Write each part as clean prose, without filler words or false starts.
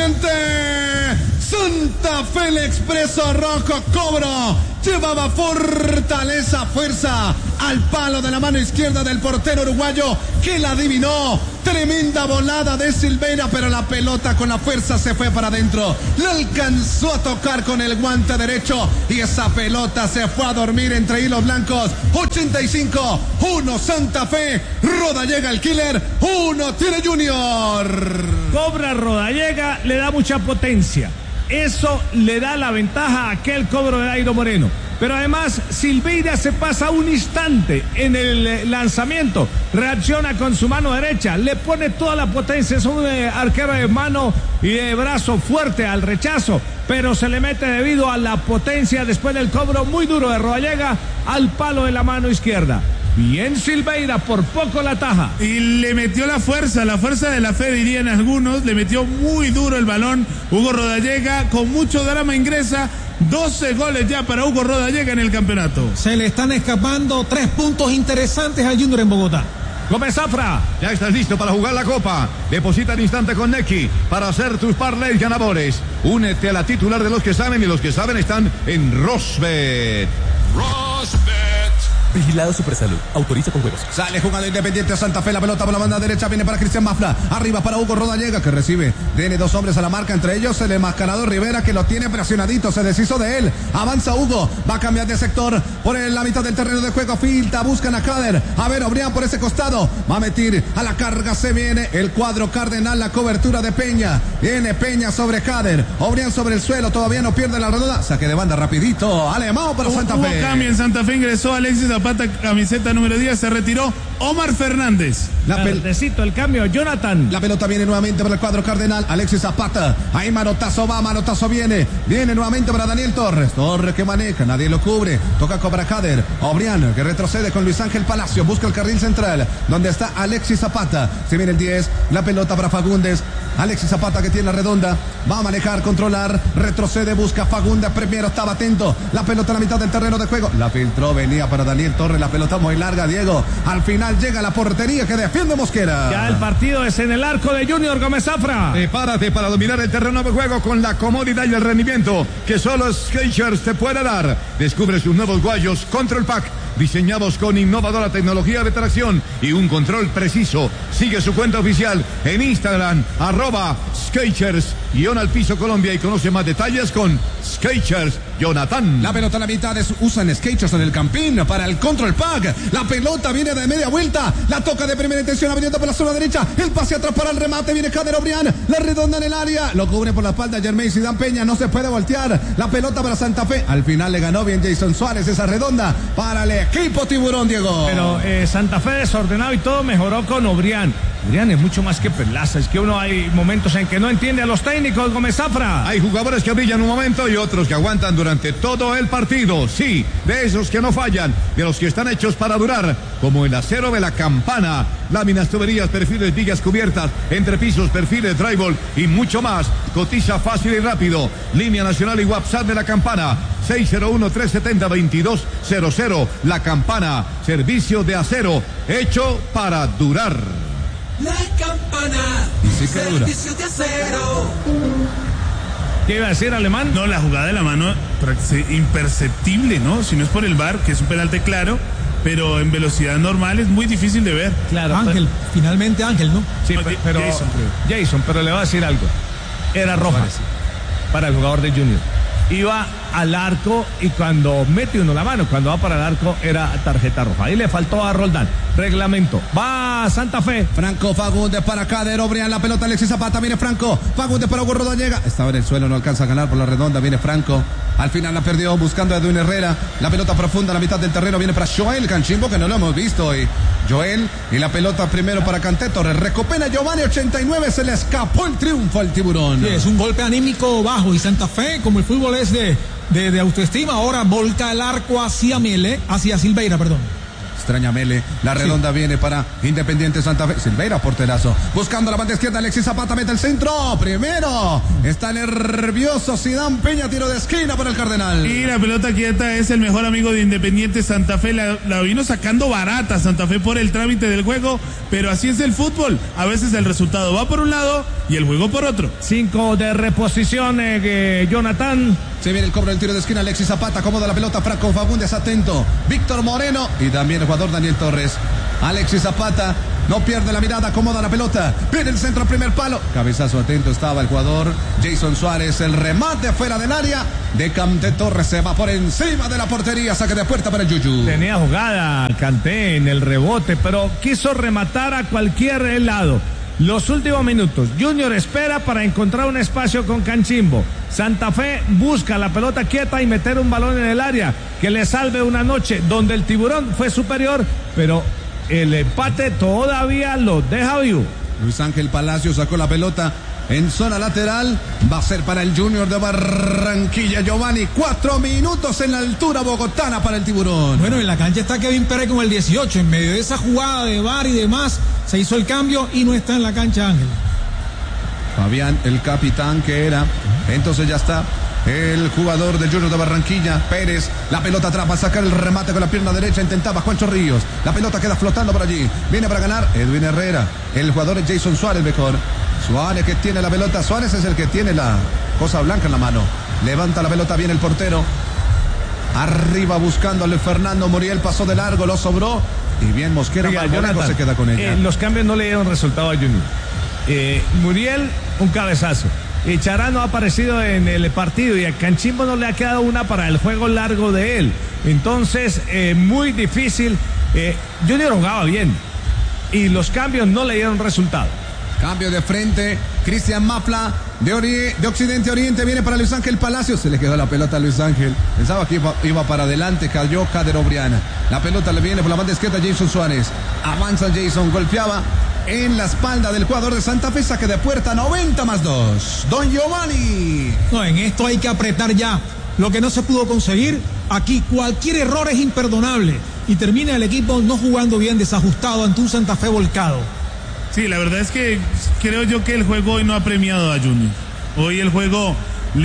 Independiente Santa Fe, el Expreso Rojo Cobro llevaba fortaleza, fuerza al palo de la mano izquierda del portero uruguayo que la adivinó. Tremenda volada de Silveira, pero la pelota con la fuerza se fue para adentro. La alcanzó a tocar con el guante derecho y esa pelota se fue a dormir entre hilos blancos. 85-1 Santa Fe. Rodallega el killer. 1 tiene Junior. Cobra Rodallega, le da mucha potencia. Eso le da la ventaja a aquel cobro de Dairo Moreno. Pero además Silveira se pasa un instante en el lanzamiento, reacciona con su mano derecha, le pone toda la potencia, es un arquero de mano y de brazo fuerte al rechazo, pero se le mete debido a la potencia después del cobro muy duro de Rodallega al palo de la mano izquierda. Bien Silveira, por poco la taja. Y le metió la fuerza de la fe, dirían algunos. Le metió muy duro el balón. Hugo Rodallega, con mucho drama, ingresa. 12 goles ya para Hugo Rodallega en el campeonato. Se le están escapando 3 puntos interesantes al Junior en Bogotá. Gómez Zafra. Ya estás listo para jugar la Copa. Deposita al instante con Nequi para hacer tus parlays ganadores. Únete a la titular de los que saben, y los que saben están en Rosbet. Vigilado Supersalud. Autoriza con juegos. Sale jugando Independiente Santa Fe. La pelota por la banda derecha. Viene para Cristian Mafla. Arriba para Hugo Rodallega, que recibe. Tiene 2 hombres a la marca. Entre ellos el enmascarado Rivera, que lo tiene presionadito. Se deshizo de él. Avanza Hugo. Va a cambiar de sector por la mitad del terreno de juego. Filta. Buscan a Kader. A ver, Obrián por ese costado. Va a meter a la carga. Se viene el cuadro cardenal. La cobertura de Peña. Viene Peña sobre Kader. Obrián sobre el suelo. Todavía no pierde la redonda. Saque de banda rapidito. Alemán para Santa Fe. Hubo cambio en Santa Fe. Ingresó Alexis Zapata, camiseta número 10, se retiró Omar Fernández. Verdecito el cambio, Jonathan. La pelota viene nuevamente para el cuadro cardenal. Alexis Zapata. Ahí manotazo va, manotazo viene. Viene nuevamente para Daniel Torres. Torres que maneja, nadie lo cubre. Toca cobra Kader. Obrián que retrocede con Luis Ángel Palacio. Busca el carril central, donde está Alexis Zapata. Se viene el 10. La pelota para Fagundes. Alexis Zapata, que tiene la redonda. Va a manejar, controlar. Retrocede, busca Fagundes. Primero estaba atento. La pelota a la mitad del terreno de juego. La filtró, venía para Daniel Torres. La pelota muy larga, Diego. Al final llega la portería que defiende Mosquera. Ya el partido es en el arco de Junior. Gómez Zafra. Prepárate para dominar el terreno de juego con la comodidad y el rendimiento que solo Skechers te puede dar. Descubre sus nuevos guayos Control Pack, diseñados con innovadora tecnología de tracción y un control preciso. Sigue su cuenta oficial en Instagram, @Skechers_al-piso Colombia, y conoce más detalles con Skechers Jonathan. La pelota a la mitad, usan Skechers en el campín para el Control Pack. La pelota viene de media vuelta, la toca de primera intención, abriendo por la zona derecha, el pase atrás para el remate, viene Kader Obrián, la redonda en el área, lo cubre por la espalda Germain Zidane Peña, no se puede voltear. La pelota para Santa Fe, al final le ganó bien Jason Suárez esa redonda para el equipo Tiburón, Diego. Pero Santa Fe desordenado y todo mejoró con Obrián. Obrián es mucho más que Perlaza. Es que uno hay momentos en que no entiende a los técnicos, Gómez Zafra. Hay jugadores que brillan un momento y otros que aguantan durante todo el partido. Sí, de esos que no fallan, de los que están hechos para durar, como el acero de la Campana. Láminas, tuberías, perfiles, vigas cubiertas, entrepisos, perfiles, drywall y mucho más. Cotiza fácil y rápido. Línea nacional y WhatsApp de la Campana. 601-370-2200. La Campana, servicio de acero hecho para durar. La Campana, sí que dura. servicio de acero. ¿Qué iba a decir, Alemán? No, la jugada de la mano imperceptible, ¿no? Si no es por el VAR, que es un penalti claro, pero en velocidad normal es muy difícil de ver. Claro. Ángel, finalmente Ángel, ¿no? Sí, pero Jason, pero le voy a decir algo. Era roja para el jugador de Junior. Iba al arco y cuando mete uno la mano, cuando va para el arco, era tarjeta roja. Ahí le faltó a Roldán. Reglamento. Va Santa Fe. Franco Fagundes para Kader Obrián. La pelota Alexis Zapata. Viene Franco. Fagundes para Hugo Rodallega. Estaba en el suelo, no alcanza a ganar por la redonda. Viene Franco. Al final la perdió buscando a Edwin Herrera. La pelota profunda a la mitad del terreno. Viene para Joel Canchimbo, que no lo hemos visto hoy. Joel y la pelota primero para Canté Torres. Recupera Giovanni, 89. Se le escapó el triunfo al Tiburón. Sí, es un golpe anímico bajo y Santa Fe, como el fútbol es de autoestima, ahora volca el arco hacia Silveira, perdón. extraña Mele. La redonda viene para Independiente Santa Fe. Silveira, porterazo. Buscando la banda izquierda, Alexis Zapata mete el centro. Primero. Está nervioso Zidane Peña, tiro de esquina para el Cardenal. Y la pelota quieta es el mejor amigo de Independiente Santa Fe. La vino sacando barata Santa Fe por el trámite del juego, pero así es el fútbol. A veces el resultado va por un lado y el juego por otro. 5 de reposición, Jonathan. Se viene el cobro del tiro de esquina, Alexis Zapata, acomoda la pelota, Franco Fagundes atento, Víctor Moreno y también el jugador Daniel Torres. Alexis Zapata no pierde la mirada, acomoda la pelota, viene el centro, primer palo, cabezazo atento estaba el jugador Jason Suárez, el remate fuera del área de Kanté. Torres se va por encima de la portería, saque de puerta para el Yuyu. Tenía jugada Kanté en el rebote, pero quiso rematar a cualquier lado. Los últimos minutos, Junior espera para encontrar un espacio con Canchimbo. Santa Fe busca la pelota quieta y meter un balón en el área que le salve una noche donde el Tiburón fue superior, pero el empate todavía lo deja vivo. Luis Ángel Palacio sacó la pelota en zona lateral, va a ser para el Junior de Barranquilla. Giovanni, 4 minutos en la altura bogotana para el Tiburón. Bueno, en la cancha está Kevin Pérez con el 18, en medio de esa jugada de VAR y demás, se hizo el cambio y no está en la cancha Ángel. Fabián, el capitán que era, entonces ya está el jugador del Junior de Barranquilla, Pérez, la pelota atrás, va a sacar el remate con la pierna derecha, intentaba Juancho Ríos, la pelota queda flotando por allí, viene para ganar Edwin Herrera, el jugador es Jason Suárez mejor, Suárez que tiene la pelota, Suárez es el que tiene la cosa blanca en la mano, levanta la pelota, viene el portero, arriba buscándole Fernando Muriel, pasó de largo, lo sobró, y bien Mosquera, Jonathan, se queda con ella. Los cambios no le dieron resultado a Junior. Muriel, un cabezazo. Chará no ha aparecido en el partido y a Canchimbo no le ha quedado una para el juego largo de él. Entonces, muy difícil. Junior jugaba bien y los cambios no le dieron resultado. Cambio de frente, Cristian Mapla de Occidente a Oriente, viene para Luis Ángel Palacios, se le quedó la pelota a Luis Ángel, pensaba que iba para adelante, cayó Kader Obriana, la pelota le viene por la banda izquierda Jason Suárez, avanza Jason, golpeaba en la espalda del jugador de Santa Fe, saque de puerta, 90+2, Don Giovanni. No, en esto hay que apretar ya, lo que no se pudo conseguir, aquí cualquier error es imperdonable y termina el equipo no jugando bien, desajustado ante un Santa Fe volcado. Sí, la verdad es que creo yo que el juego hoy no ha premiado a Junior. Hoy el juego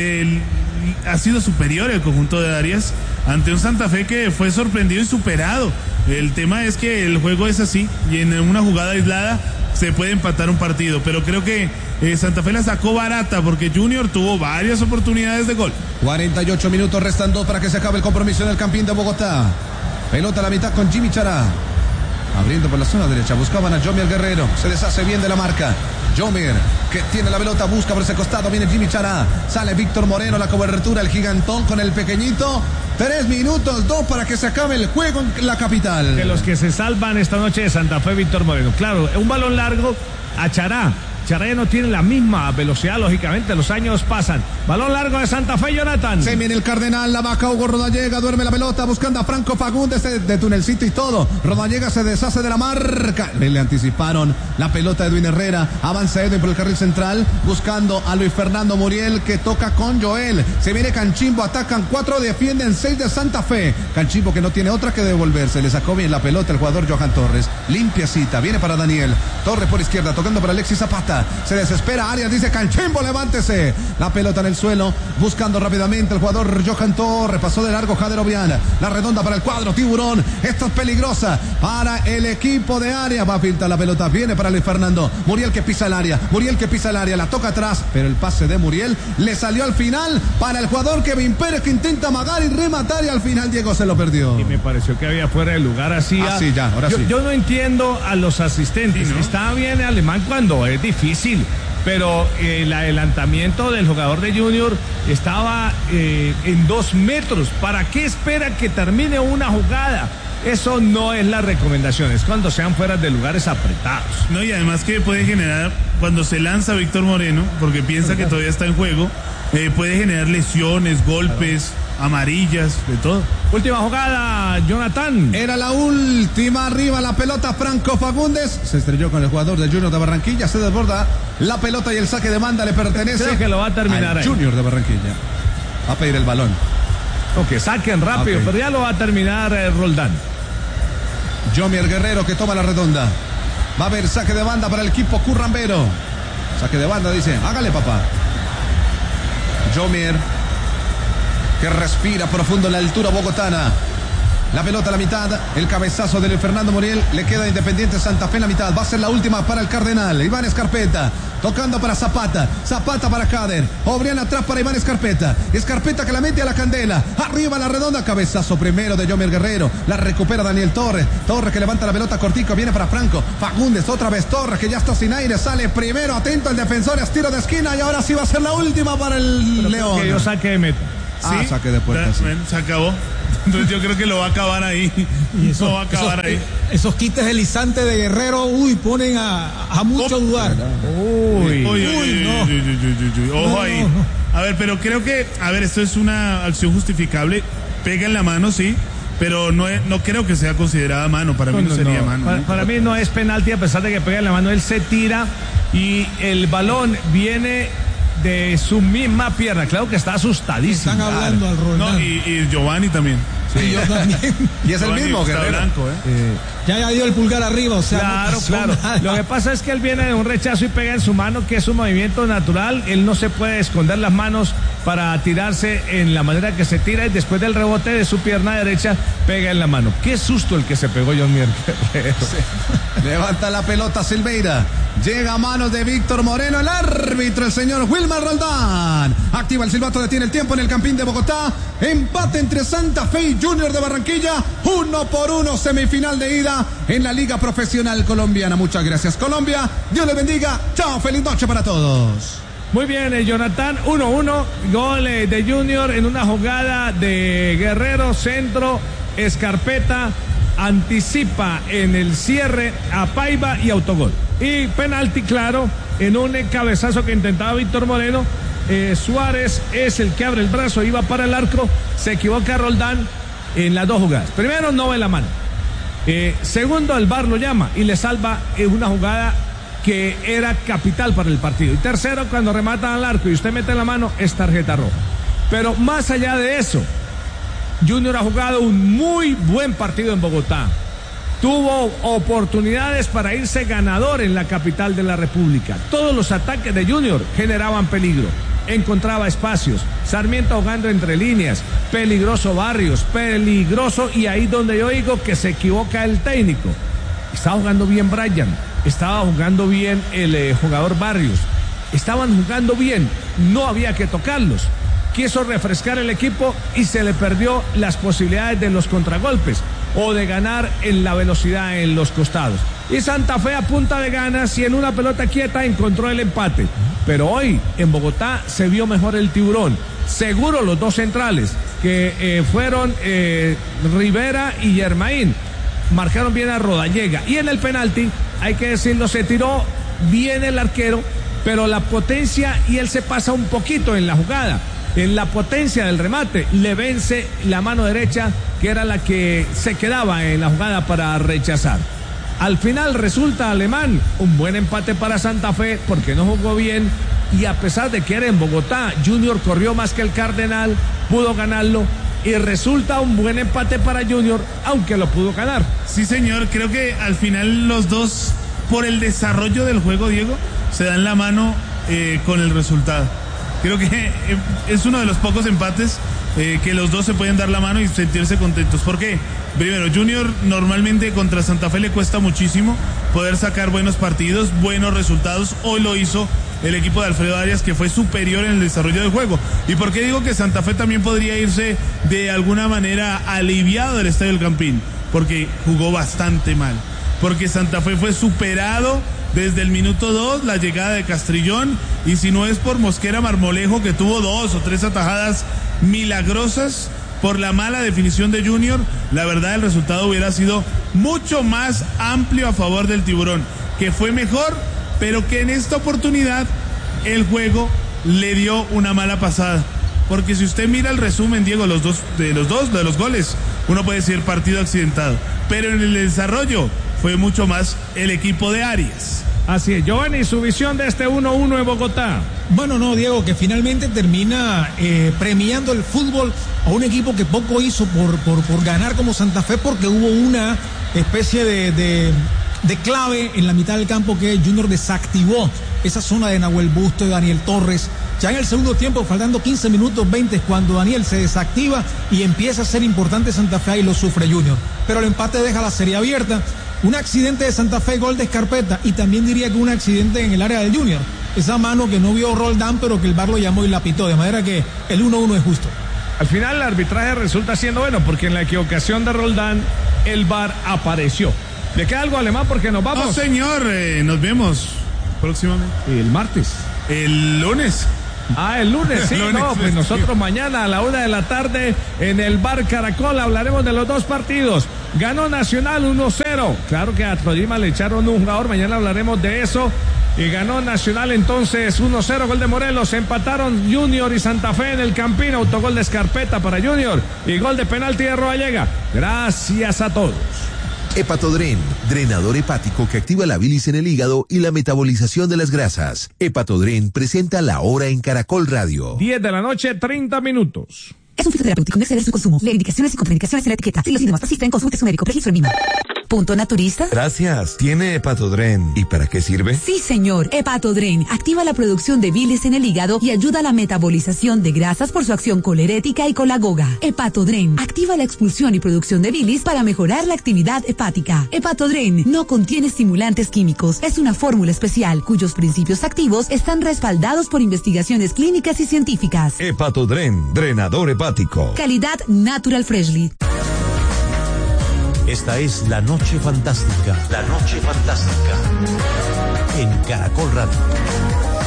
ha sido superior el conjunto de Arias ante un Santa Fe que fue sorprendido y superado. El tema es que el juego es así y en una jugada aislada se puede empatar un partido, pero creo que Santa Fe la sacó barata porque Junior tuvo varias oportunidades de gol. 48 minutos, restan 2 para que se acabe el compromiso en el Campín de Bogotá. Pelota a la mitad con Jimmy Chará. Abriendo por la zona derecha, buscaban a Jomier Guerrero, se deshace bien de la marca. Jomier, que tiene la pelota, busca por ese costado, viene Jimmy Chará, sale Víctor Moreno, la cobertura, el gigantón con el pequeñito. 3 minutos, 2 para que se acabe el juego en la capital. De los que se salvan esta noche de Santa Fe, Víctor Moreno. Claro, un balón largo a Chará. Chará ya no tiene la misma velocidad, lógicamente, los años pasan. Balón largo de Santa Fe, Jonathan. Se viene el Cardenal, la vaca, Hugo Rodallega, duerme la pelota, buscando a Franco Fagundes de Tunelcito y todo. Rodallega se deshace de la marca. Le anticiparon la pelota de Edwin Herrera. Avanza Edwin por el carril central, buscando a Luis Fernando Muriel, que toca con Joel. Se viene Canchimbo, atacan 4, defienden 6 de Santa Fe. Canchimbo que no tiene otra que devolverse. Le sacó bien la pelota el jugador Johan Torres. Limpiacita, viene para Daniel. Torres por izquierda, tocando para Alexis Zapata. Se desespera Arias, dice Canchimbo, levántese. La pelota en el suelo, buscando rápidamente el jugador Johan Torres, pasó de largo Jader Obriana, la redonda para el cuadro Tiburón, esto es peligrosa para el equipo de Arias, va a filtrar la pelota, viene para Luis Fernando, Muriel que pisa el área, la toca atrás, pero el pase de Muriel le salió al final para el jugador Kevin Pérez, que intenta amagar y rematar y al final Diego se lo perdió. Y me pareció que había fuera de lugar así. Sí, ya, ahora sí. Yo no entiendo a los asistentes, sí, ¿no? Está bien Alemán cuando es difícil, pero el adelantamiento del jugador de Junior estaba en 2 metros. ¿Para qué espera que termine una jugada? Eso no es la recomendación, es cuando sean fuera de lugares apretados. No, y además que puede generar, cuando se lanza Víctor Moreno, porque piensa que todavía está en juego, puede generar lesiones, golpes, amarillas, de todo. Última jugada, Jonathan. Era la última, arriba la pelota, Franco Fagundes se estrelló con el jugador de Junior de Barranquilla, se desborda la pelota y el saque de banda le pertenece. Creo que lo va a terminar al Junior de Barranquilla. Va a pedir el balón. Ok, saquen rápido, pero ya lo va a terminar Roldán. Yomier Guerrero que toma la redonda. Va a haber saque de banda para el equipo currambero. Saque de banda, dice, hágale papá. Yomier que respira profundo en la altura bogotana. La pelota a la mitad, el cabezazo de Fernando Muriel, le queda Independiente Santa Fe en la mitad, va a ser la última para el Cardenal. Iván Escarpeta, tocando para Zapata, Zapata para Cader, Obrián atrás para Iván Escarpeta, Escarpeta que la mete a la candela, arriba la redonda, cabezazo primero de Yomier Guerrero, la recupera Daniel Torres, Torres que levanta la pelota cortico, viene para Franco, Fagundes, otra vez Torres que ya está sin aire, sale primero, atento el defensor, es tiro de esquina y ahora sí va a ser la última para el León. Que yo saque de meta. Sí, saque de puerta. Sí. Se acabó. Entonces yo creo que lo va a acabar ahí. Y eso, lo va a acabar ahí. Esos quites deslizantes de Guerrero, ponen a mucho dudar. Uy, ojo ahí. A ver, pero creo que, esto es una acción justificable. Pega en la mano, sí, pero no creo que sea considerada mano. Para mí no sería mano. Para mí no es penalti, a pesar de que pega en la mano. Él se tira y el balón viene de su misma pierna. Claro que está asustadísimo. Están hablando al Roldán. No, y Giovanni también. Sí, yo también. Y es el mismo Guerrero. Blanco, Ya dio el pulgar arriba, o sea, claro, no pasó claro. nada. Lo que pasa es que él viene de un rechazo y pega en su mano, que es un movimiento natural. Él no se puede esconder las manos para tirarse en la manera que se tira y después del rebote de su pierna derecha pega en la mano. Qué susto el que se pegó Yomier Guerrero. Sí. Levanta la pelota Silveira. Llega a manos de Víctor Moreno, el árbitro, el señor Wilmar Roldán. Activa el silbato, detiene el tiempo en el Campín de Bogotá. Empate entre Santa Fe y Junior de Barranquilla. 1-1, semifinal de ida en la Liga Profesional Colombiana. Muchas gracias, Colombia. Dios les bendiga. Chao, feliz noche para todos. Muy bien, Jonathan, 1-1, gol de Junior en una jugada de Guerrero, centro, Escarpeta, anticipa en el cierre a Paiva y autogol. Y penalti, claro, en un cabezazo que intentaba Víctor Moreno. Suárez es el que abre el brazo, iba para el arco, se equivoca Roldán en las dos jugadas. Primero, no ve la mano. Segundo, el VAR lo llama y le salva una jugada que era capital para el partido. Y tercero, cuando rematan al arco y usted mete la mano, es tarjeta roja. Pero más allá de eso, Junior ha jugado un muy buen partido en Bogotá. Tuvo oportunidades para irse ganador en la capital de la República. Todos los ataques de Junior generaban peligro. Encontraba espacios. Sarmiento jugando entre líneas. Peligroso Barrios. Peligroso. Y ahí donde yo digo que se equivoca el técnico. Estaba jugando bien Brian. Estaba jugando bien el jugador Barrios. Estaban jugando bien. No había que tocarlos. Quiso refrescar el equipo y se le perdió las posibilidades de los contragolpes o de ganar en la velocidad en los costados. Y Santa Fe a punta de ganas y en una pelota quieta encontró el empate. Pero hoy en Bogotá se vio mejor el Tiburón. Seguro los dos centrales que fueron Rivera y Germain marcaron bien a Rodallega. Y en el penalti, hay que decirlo, se tiró bien el arquero, pero la potencia y él se pasa un poquito en la jugada. En la potencia del remate le vence la mano derecha, que era la que se quedaba en la jugada para rechazar. Al final resulta Alemán un buen empate para Santa Fe porque no jugó bien y a pesar de que era en Bogotá, Junior corrió más que el Cardenal, pudo ganarlo y resulta un buen empate para Junior, aunque lo pudo ganar. Sí, señor, creo que al final los dos, por el desarrollo del juego, Diego, se dan la mano con el resultado. Creo que es uno de los pocos empates que los dos se pueden dar la mano y sentirse contentos. ¿Por qué? Primero, Junior normalmente contra Santa Fe le cuesta muchísimo poder sacar buenos partidos, buenos resultados. Hoy lo hizo el equipo de Alfredo Arias, que fue superior en el desarrollo del juego. ¿Y por qué digo que Santa Fe también podría irse de alguna manera aliviado del Estadio del Campín? Porque jugó bastante mal. Porque Santa Fe fue superado desde el minuto 2, la llegada de Castrillón, y si no es por Mosquera Marmolejo, que tuvo 2 o 3 atajadas milagrosas, por la mala definición de Junior, la verdad el resultado hubiera sido mucho más amplio a favor del Tiburón, que fue mejor, pero que en esta oportunidad el juego le dio una mala pasada. Porque si usted mira el resumen, Diego, de los goles, uno puede decir partido accidentado, pero en el desarrollo fue mucho más el equipo de Arias. Así es, Giovanni, su visión de este 1-1 en Bogotá. Bueno, no, Diego, que finalmente termina premiando el fútbol a un equipo que poco hizo por ganar como Santa Fe, porque hubo una especie de clave en la mitad del campo que Junior desactivó esa zona de Nahuel Busto y Daniel Torres. Ya en el segundo tiempo, faltando 15 minutos 20, cuando Daniel se desactiva y empieza a ser importante Santa Fe, y lo sufre Junior. Pero el empate deja la serie abierta. Un accidente de Santa Fe, gol de Escarpeta, y también diría que un accidente en el área del Junior. Esa mano que no vio Roldán, pero que el VAR lo llamó y la pitó, de manera que el 1-1 es justo. Al final el arbitraje resulta siendo bueno, porque en la equivocación de Roldán, el VAR apareció. ¿Le queda algo, Alemán? Porque nos vamos. No, señor, nos vemos próximamente. El martes. El lunes. El lunes, sí, lunes, no, pues nosotros mañana a la 1:00 p.m. en el Bar Caracol hablaremos de los dos partidos. Ganó Nacional 1-0, claro que a Tolima le echaron un jugador, mañana hablaremos de eso. Y ganó Nacional entonces 1-0, gol de Morelos. Empataron Junior y Santa Fe en el Campín, autogol de Escarpeta para Junior y gol de penalti de Rodallega. Gracias a todos. Hepatodren, drenador hepático que activa la bilis en el hígado y la metabolización de las grasas. Hepatodren presenta La Hora en Caracol Radio. 10:30 p.m. Es un fitoterapéutico, no exceder su consumo. Lee indicaciones y contraindicaciones en la etiqueta. Si los síntomas persisten, consulte su médico. Registro en MIMA. ¿Punto naturista? Gracias. ¿Tiene Hepatodren? ¿Y para qué sirve? Sí, señor. Hepatodren activa la producción de bilis en el hígado y ayuda a la metabolización de grasas por su acción colerética y colagoga. Hepatodren activa la expulsión y producción de bilis para mejorar la actividad hepática. Hepatodren no contiene estimulantes químicos. Es una fórmula especial cuyos principios activos están respaldados por investigaciones clínicas y científicas. Hepatodren, drenador hepático. Calidad Natural Freshly. Esta es La Noche Fantástica. La Noche Fantástica. En Caracol Radio.